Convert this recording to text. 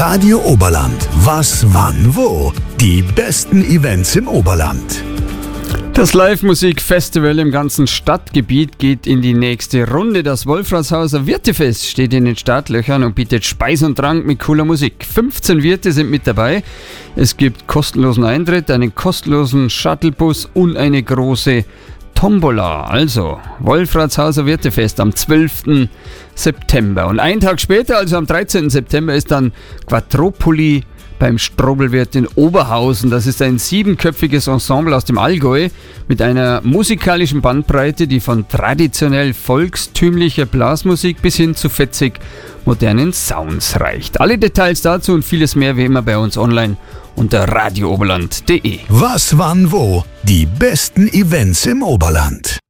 Radio Oberland. Was, wann, wo? Die besten Events im Oberland. Das Live-Musik-Festival im ganzen Stadtgebiet geht in die nächste Runde. Das Wolfratshauser Wirtefest steht in den Startlöchern und bietet Speis und Trank mit cooler Musik. 15 Wirte sind mit dabei. Es gibt kostenlosen Eintritt, einen kostenlosen Shuttlebus und eine große Tombola. Also Wolfratshauser Wirtefest am 12. September. Und einen Tag später, also am 13. September, ist dann Quadropoli beim Strobelwirt in Oberhausen. Das ist ein 7-köpfiges Ensemble aus dem Allgäu mit einer musikalischen Bandbreite, die von traditionell volkstümlicher Blasmusik bis hin zu fetzig modernen Sounds reicht. Alle Details dazu und vieles mehr wie immer bei uns online unter radiooberland.de. Was, wann, wo? Die besten Events im Oberland.